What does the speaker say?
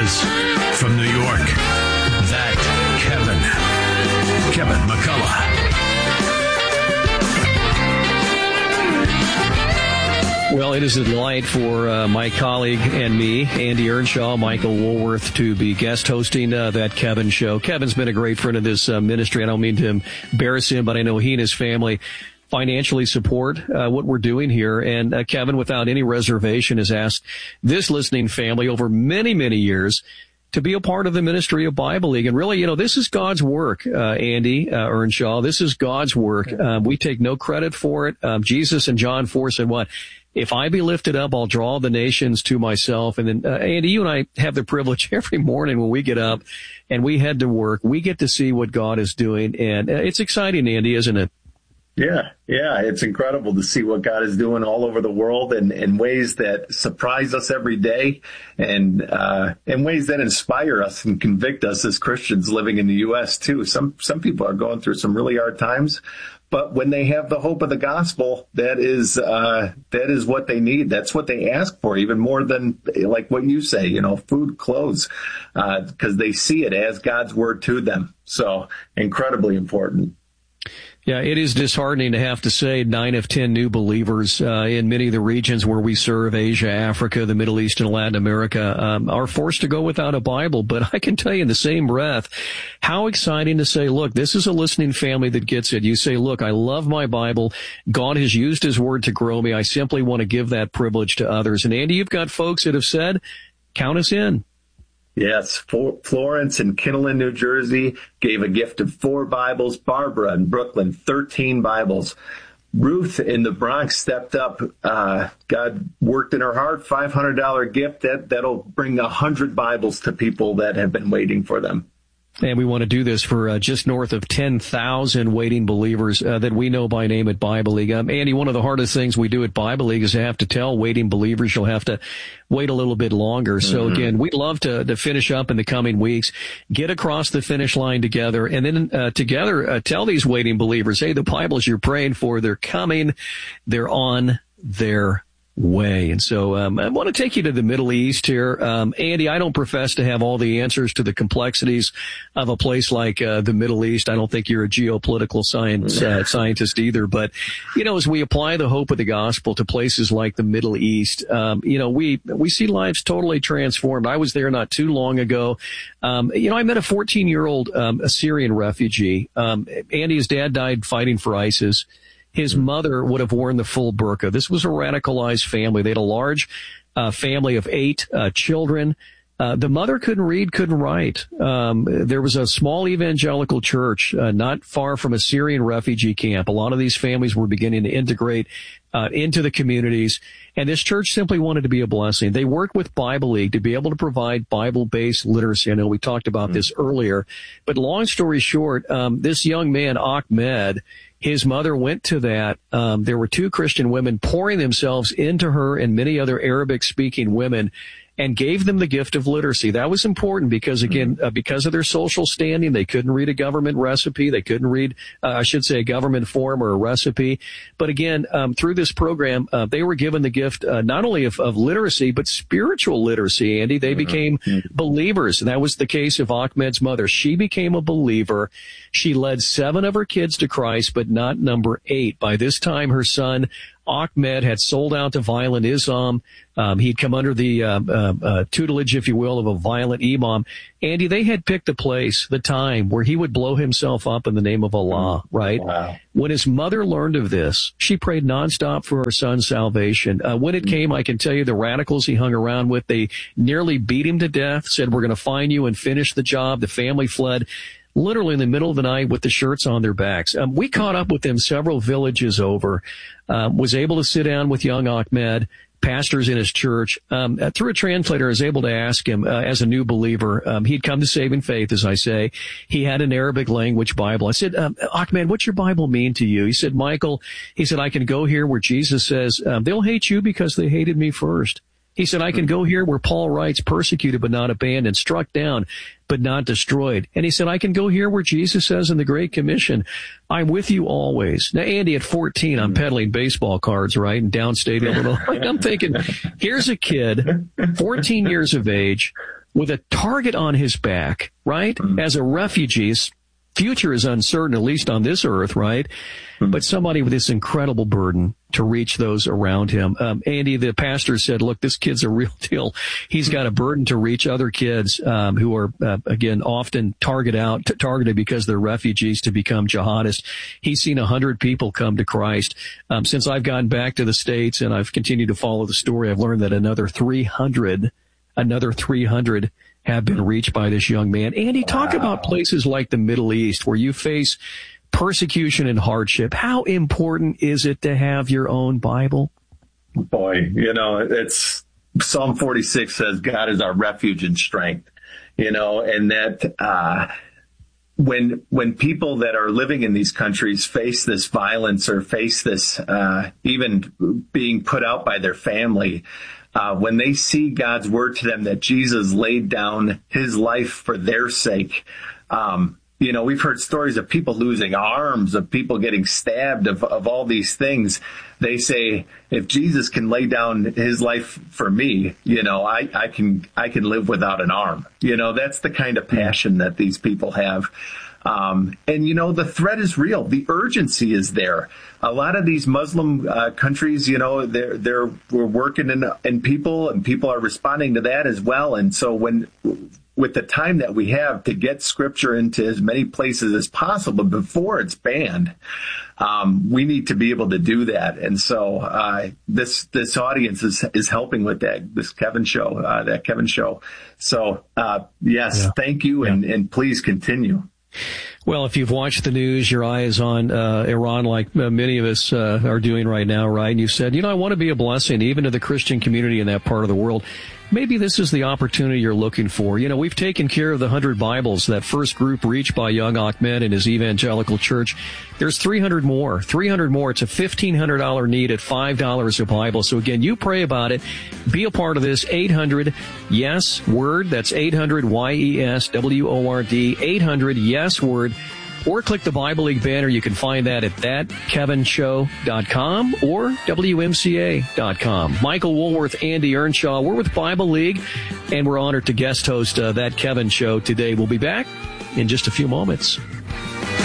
is from New York, that Kevin McCullough. Well, it is a delight for my colleague and me, Andy Earnshaw, Michael Woolworth, to be guest hosting that Kevin show. Kevin's been a great friend of this ministry. I don't mean to embarrass him, but I know he and his family financially support what we're doing here. And Kevin, without any reservation, has asked this listening family over many, many years to be a part of the ministry of Bible League. And really, this is God's work, Andy Earnshaw. This is God's work. We take no credit for it. Jesus in John 4 said what? If I be lifted up, I'll draw the nations to myself. And then, Andy, you and I have the privilege every morning when we get up and we head to work, we get to see what God is doing. And it's exciting, Andy, isn't it? Yeah, it's incredible to see what God is doing all over the world and in ways that surprise us every day and in ways that inspire us and convict us as Christians living in the U.S. too. Some people are going through some really hard times, but when they have the hope of the gospel, that is what they need. That's what they ask for, even more than like what you say, food, clothes, because they see it as God's word to them. So incredibly important. Yeah, it is disheartening to have to say 9 of 10 new believers in many of the regions where we serve, Asia, Africa, the Middle East, and Latin America, are forced to go without a Bible. But I can tell you in the same breath, how exciting to say, look, this is a listening family that gets it. You say, look, I love my Bible. God has used his word to grow me. I simply want to give that privilege to others. And Andy, you've got folks that have said, count us in. Yes, Florence in Kinnelon, New Jersey, gave a gift of 4 Bibles. Barbara in Brooklyn, 13 Bibles. Ruth in the Bronx stepped up. God worked in her heart, $500 gift. That'll bring 100 Bibles to people that have been waiting for them. And we want to do this for just north of 10,000 waiting believers that we know by name at Bible League. Andy, one of the hardest things we do at Bible League is to have to tell waiting believers you'll have to wait a little bit longer. So again, we'd love to finish up in the coming weeks, get across the finish line together, and then together tell these waiting believers, hey, the Bibles you're praying for, they're coming, they're on their way. And so I want to take you to the Middle East here. Andy, I don't profess to have all the answers to the complexities of a place like the Middle East. I don't think you're a geopolitical scientist either. But, as we apply the hope of the gospel to places like the Middle East, we see lives totally transformed. I was there not too long ago. I met a 14-year-old Assyrian refugee. Andy, his dad died fighting for ISIS. His mother would have worn the full burqa. This was a radicalized family. They had a large family of 8 children. The mother couldn't read, couldn't write. There was a small evangelical church not far from a Syrian refugee camp. A lot of these families were beginning to integrate into the communities, and this church simply wanted to be a blessing. They worked with Bible League to be able to provide Bible-based literacy. I know we talked about this earlier, but long story short, this young man, Ahmed, his mother went to that. There were 2 Christian women pouring themselves into her and many other Arabic-speaking women and gave them the gift of literacy. That was important because, again, because of their social standing, they couldn't read a government recipe. They couldn't read, a government form or a recipe. But again, through this program, they were given the gift not only of literacy, but spiritual literacy, Andy. They became believers. And that was the case of Ahmed's mother. She became a believer. She led 7 of her kids to Christ, but not number 8. By this time, her son, Ahmed, had sold out to violent Islam. He'd come under the tutelage, if you will, of a violent imam. Andy, they had picked the place, the time where he would blow himself up in the name of Allah, right? Wow. When his mother learned of this, she prayed nonstop for her son's salvation. When it came, I can tell you the radicals he hung around with, they nearly beat him to death, said, we're going to find you and finish the job. The family fled. Literally in the middle of the night with the shirts on their backs. We caught up with them several villages over, was able to sit down with young Ahmed, pastors in his church. Through a translator, I was able to ask him, as a new believer, he'd come to saving faith, as I say. He had an Arabic language Bible. I said, Ahmed, what's your Bible mean to you? He said, Michael, I can go here where Jesus says, they'll hate you because they hated me first. He said, I can go here where Paul writes, persecuted but not abandoned, struck down but not destroyed. And he said, I can go here where Jesus says in the Great Commission, I'm with you always. Now, Andy, at 14, I'm peddling baseball cards, right, in downstate Illinois. I'm thinking, here's a kid, 14 years of age, with a target on his back, right? As a refugee, his future is uncertain, at least on this earth, right? But somebody with this incredible burden to reach those around him. Andy, the pastor, said, look, this kid's a real deal. He's got a burden to reach other kids who are, again, often targeted because they're refugees to become jihadists. He's seen 100 people come to Christ. Since I've gotten back to the States and I've continued to follow the story, I've learned that another 300 have been reached by this young man. Andy, talk about places like the Middle East where you face persecution and hardship. How important is it to have your own Bible? Boy, it's Psalm 46 says God is our refuge and strength, and that when people that are living in these countries face this violence or face this even being put out by their family, when they see God's word to them that Jesus laid down his life for their sake, we've heard stories of people losing arms, of people getting stabbed, of all these things. They say, if Jesus can lay down his life for me, I can live without an arm. That's the kind of passion that these people have. And the threat is real. The urgency is there. A lot of these Muslim countries, we're working in people, and people are responding to that as well. And so with the time that we have to get scripture into as many places as possible before it's banned, we need to be able to do that. And so this audience is helping with that, this Kevin show, So yes, thank you, and please continue. Well, if you've watched the news, your eye is on Iran, like many of us are doing right now, right? And you said, I want to be a blessing even to the Christian community in that part of the world. Maybe this is the opportunity you're looking for. We've taken care of the 100 Bibles, that first group reached by young Ahmed and his evangelical church. There's 300 more. It's a $1,500 need at $5 a Bible. So again, you pray about it. Be a part of this. 800-YES-WORD. That's 800-YES-WORD. 800-YES-WORD. Or click the Bible League banner. You can find that at thatkevinshow.com or WMCA.com. Michael Woolworth, Andy Earnshaw. We're with Bible League, and we're honored to guest host That Kevin Show today. We'll be back in just a few moments.